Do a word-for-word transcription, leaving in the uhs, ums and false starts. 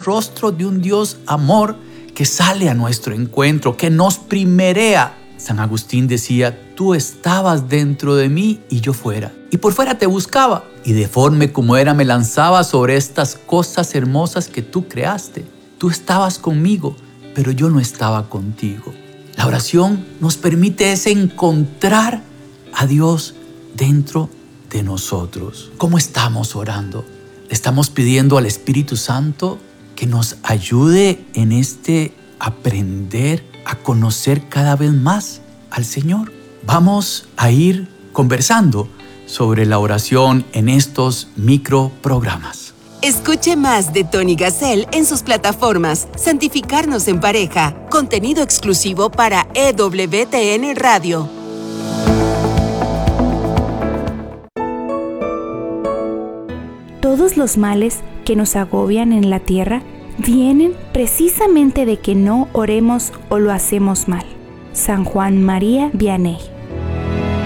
rostro de un Dios amor que sale a nuestro encuentro, que nos primerea. San Agustín decía: tú estabas dentro de mí y yo fuera. Y por fuera te buscaba. Y deforme como era me lanzaba sobre estas cosas hermosas que tú creaste. Tú estabas conmigo, pero yo no estaba contigo. La oración nos permite ese encontrar a Dios dentro de nosotros. ¿Cómo estamos orando? Le estamos pidiendo al Espíritu Santo que nos ayude en este aprender a conocer cada vez más al Señor. Vamos a ir conversando sobre la oración en estos microprogramas. Escuche más de Tony Gassel en sus plataformas Santificarnos en Pareja, contenido exclusivo para E W T N Radio. Todos los males que nos agobian en la tierra vienen precisamente de que no oremos o lo hacemos mal. San Juan María Vianney.